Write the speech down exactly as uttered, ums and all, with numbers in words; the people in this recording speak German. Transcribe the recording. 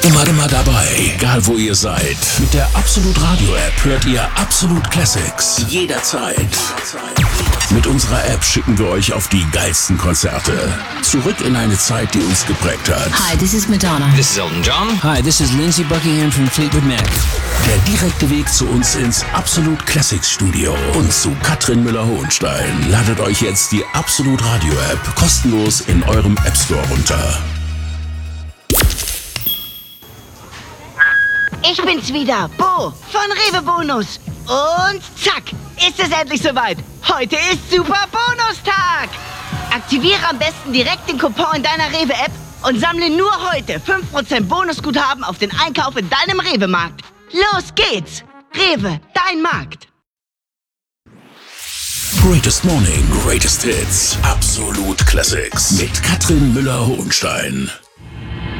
Immer, immer dabei, egal wo ihr seid. Mit der Absolut Radio App hört ihr Absolut Classics jederzeit. Mit unserer App schicken wir euch auf die geilsten Konzerte. Zurück in eine Zeit, die uns geprägt hat. Hi, this is Madonna. This is Elton John. Hi, this is Lindsey Buckingham from Fleetwood Mac. Der direkte Weg zu uns ins Absolut Classics Studio und zu Katrin Müller-Hohenstein. Ladet euch jetzt die Absolut Radio App kostenlos in eurem App Store runter. Ich bin's wieder, Bo von Rewe Bonus. Und zack, ist es endlich soweit. Heute ist Super Bonustag. Aktiviere am besten direkt den Coupon in deiner Rewe-App und sammle nur heute fünf Prozent Bonusguthaben auf den Einkauf in deinem Rewe-Markt. Los geht's! Rewe, dein Markt. Greatest Morning, Greatest Hits. Absolut Classics mit Katrin Müller-Hohenstein.